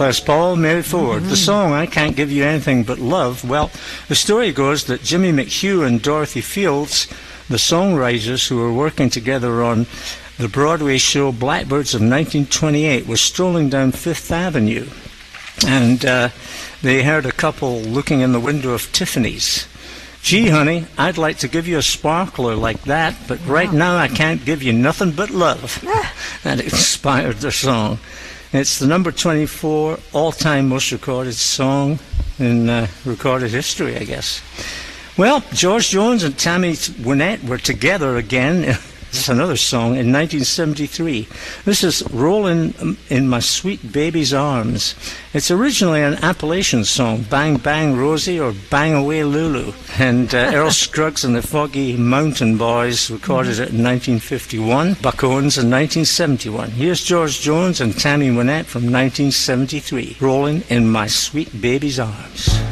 Les Paul, Mary Ford. The song, I Can't Give You Anything But Love, well, the story goes that Jimmy McHugh and Dorothy Fields, the songwriters who were working together on the Broadway show Blackbirds of 1928, were strolling down Fifth Avenue, and they heard a couple looking in the window of Tiffany's. Gee, honey, I'd like to give you a sparkler like that, but right now I can't give you nothing but love. And it inspired their song. It's the number 24 all-time most recorded song in recorded history, I guess. Well, George Jones and Tammy Wynette were together again. This is another song in 1973. This is Rollin' in My Sweet Baby's Arms. It's originally an Appalachian song, Bang Bang Rosie or Bang Away Lulu. And Earl Scruggs and the Foggy Mountain Boys recorded it in 1951, Buck Owens in 1971. Here's George Jones and Tammy Wynette from 1973, Rollin' in My Sweet Baby's Arms.